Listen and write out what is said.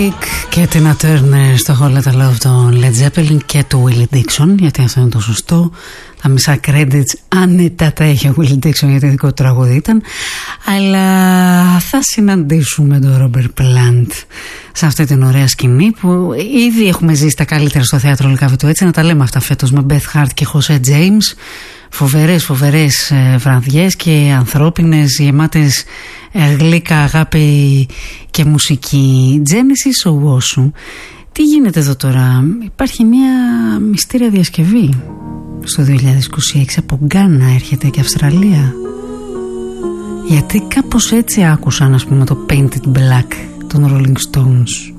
και την Turner στο Whole Lotta Love των Led Zeppelin και του Willie Dixon, γιατί αυτό είναι το σωστό. Τα μισά credits άνετα τα έχει ο Willie Dixon, γιατί δικό του τραγούδι ήταν. Αλλά θα συναντήσουμε τον Robert Plant σε αυτή την ωραία σκηνή που ήδη έχουμε ζήσει τα καλύτερα στο θέατρο Λυκαβητού. Έτσι να τα λέμε αυτά φέτος με Beth Hart και Jose James. Φοβερές βραδιές και ανθρώπινες, γεμάτες γλύκα, αγάπη και μουσική. Genesis Owusu. Τι γίνεται εδώ τώρα? Υπάρχει μια μυστήρια διασκευή στο 2026 από Γκάνα, έρχεται και Αυστραλία. Γιατί κάπως έτσι άκουσαν, ας πούμε, το Painted Black των Rolling Stones.